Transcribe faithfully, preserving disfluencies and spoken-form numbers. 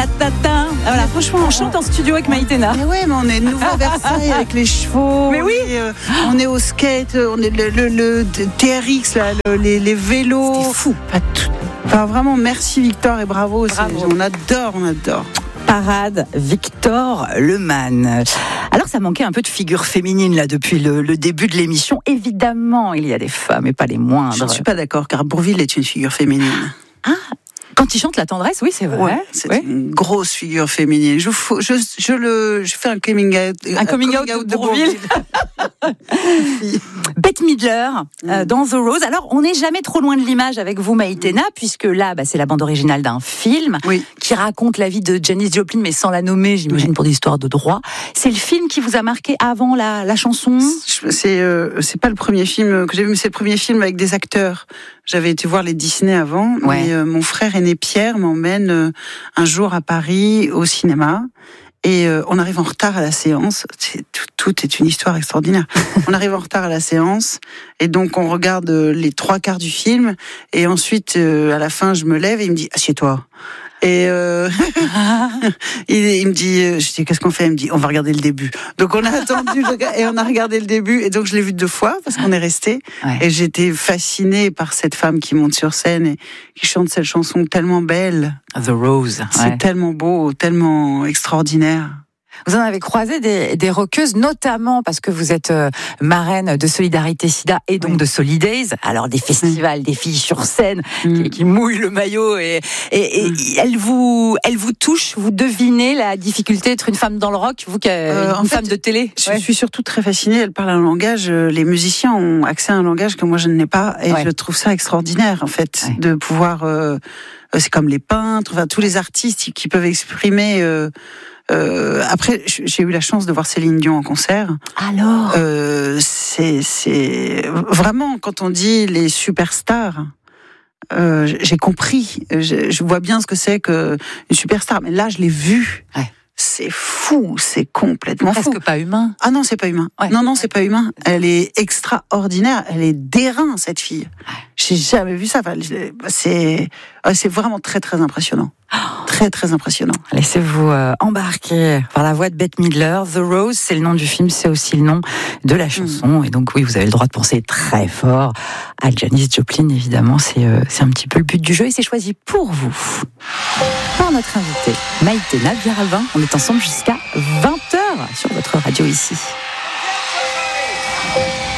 ta ta ta. Voilà, franchement, on chante en studio avec Maïtena. Mais ouais, mais on est de nouveau à Versailles avec les chevaux. Mais oui. On est, euh, on est au skate, on est le, le, le T R X, là, le, les, les vélos. C'était fou. Enfin, tout, enfin, vraiment, merci Victor et bravo. Bravo. On adore, on adore. Parade Victor Lemann. Alors ça manquait un peu de figure féminine là depuis le, le début de l'émission. Évidemment, il y a des femmes et pas les moindres. Je ne suis pas d'accord car Bourvil est une figure féminine. Ah, quand il chante la tendresse, oui, c'est vrai. Ouais, c'est ouais. une grosse figure féminine. Je, je, je, le, je fais un coming out, un coming, coming out, out de Bourvil. Bourvil. Bette Midler mm. euh, dans The Rose. Alors, on n'est jamais trop loin de l'image avec vous, Maïtena, mm. puisque là, bah, c'est la bande originale d'un film oui. qui raconte la vie de Janis Joplin, mais sans la nommer, j'imagine, oui. pour des histoires de droit. C'est le film qui vous a marqué avant la, la chanson ? C'est, euh, c'est pas le premier film que j'ai vu, mais c'est le premier film avec des acteurs. J'avais été voir les Disney avant, ouais. mais euh, mon frère aîné Pierre m'emmène euh, un jour à Paris au cinéma. Et euh, on arrive en retard à la séance. C'est, tout, tout est une histoire extraordinaire. On arrive en retard à la séance, et donc on regarde les trois quarts du film. Et ensuite, euh, à la fin, je me lève et il me dit « Assieds-toi ». Et euh, il, il me dit, je dis qu'est-ce qu'on fait ? Il me dit on va regarder le début. Donc on a attendu et on a regardé le début et donc je l'ai vu deux fois parce qu'on est resté ouais. et j'étais fascinée par cette femme qui monte sur scène et qui chante cette chanson tellement belle. The Rose. C'est ouais. tellement beau, tellement extraordinaire. Vous en avez croisé des, des rockeuses, notamment parce que vous êtes euh, marraine de Solidarité Sida et donc oui. de Solidays. Alors des festivals, oui. des filles sur scène mm. qui, qui mouillent le maillot et, et, et mm. elles vous, elles vous touchent. Vous devinez la difficulté d'être une femme dans le rock, vous qui êtes euh, une femme fait, de télé. Je ouais. suis surtout très fascinée. Elle parle un langage. Les musiciens ont accès à un langage que moi je n'ai pas et ouais. je trouve ça extraordinaire en fait ouais. de pouvoir. Euh, c'est comme les peintres, enfin tous les artistes qui peuvent exprimer. Euh, Euh, après, j'ai eu la chance de voir Céline Dion en concert. Alors, euh, c'est, c'est vraiment quand on dit les superstars. Euh, j'ai compris. Je, je vois bien ce que c'est qu'une superstar. Mais là, je l'ai vue. Ouais. C'est fou, c'est complètement Presque fou. pas humain. Ah non, c'est pas humain. Ouais. Non, non, c'est pas humain. Elle est extraordinaire. Elle est d'airain, cette fille. Ouais. J'ai jamais vu ça. Enfin, c'est, c'est vraiment très, très impressionnant. Très, très impressionnant. Laissez-vous euh, embarquer par la voix de Bette Midler. The Rose, c'est le nom du film, c'est aussi le nom de la chanson. Mmh. Et donc, oui, vous avez le droit de penser très fort à Janis Joplin, évidemment. C'est, euh, c'est un petit peu le but du jeu et c'est choisi pour vous. Par notre invitée, Maïtena Biaralbin. On est ensemble jusqu'à vingt heures sur votre radio ici.